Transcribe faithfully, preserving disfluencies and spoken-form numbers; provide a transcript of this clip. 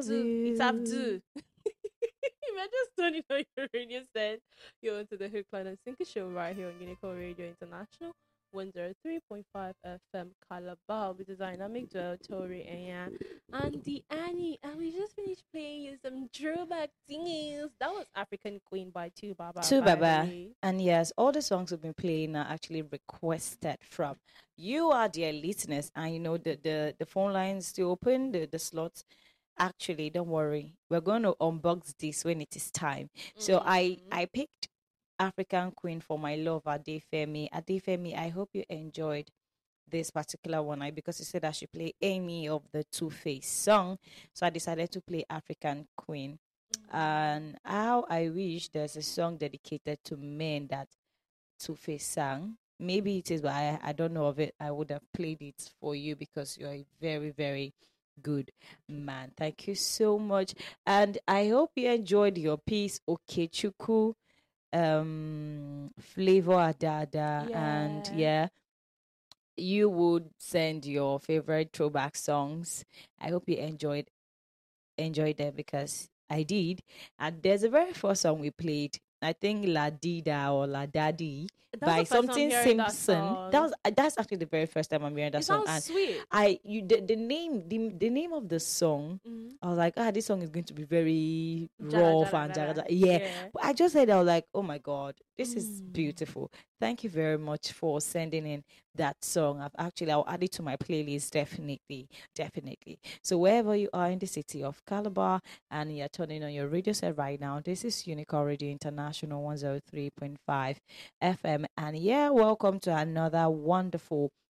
Abdul. It's Zoo. Abdul. Imagine turning on your radio set. You're into the Hookline and Sinker show right here on Unicorn Radio International. one oh three point five F M Calabar with the dynamic duo Tori and Andy Annie. And we just finished playing you some throwback singings. That was African Queen by Two Baba, To by the Baba. way. And yes, all the songs we've been playing are actually requested from you, our dear listeners. And you know, the, the, the phone lines still open, the, the slots. Actually, don't worry. We're going to unbox this when it is time. So I, Mm. I picked African Queen for my love, Adefemi. Adefemi, I hope you enjoyed this particular one I, because you said I should play Amy of the Two Face song. So I decided to play African Queen. Mm. And how I wish there's a song dedicated to men that Two Face sang. Maybe it is, but I, I don't know of it. I would have played it for you because you're a very, very good man. Thank you so much. And I hope you enjoyed your piece, Okechuku, um, Flavor Adada, and Yeah. yeah, you would send your favorite throwback songs. I hope you enjoyed enjoyed them because I did. And there's a very first song we played. I think La Dida or La Daddy That's the by first time I'm something hearing that Simpson. That song. was uh, that's actually the very first time I'm hearing that It song. sounds And sweet. I you the, the name the, the name of the song, Mm. I was like, ah, this song is going to be very Jada, rough jada, and jaga jada. jaga. Yeah. Yeah. But I just said I was like, oh my god, this is Mm. beautiful. Thank you very much for sending in that song. I've actually I'll add it to my playlist definitely, definitely. So wherever you are in the city of Calabar and you're turning on your radio set right now, this is Unicorn Radio International one oh three point five F M. And yeah, welcome to another wonderful